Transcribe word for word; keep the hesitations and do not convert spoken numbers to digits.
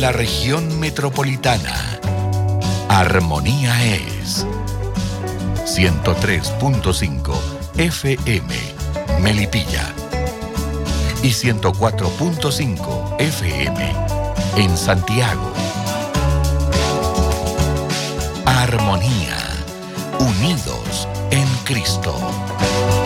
la región metropolitana, Armonía es ciento tres punto cinco F M Melipilla y ciento cuatro punto cinco F M en Santiago. Armonía, unidos en Cristo.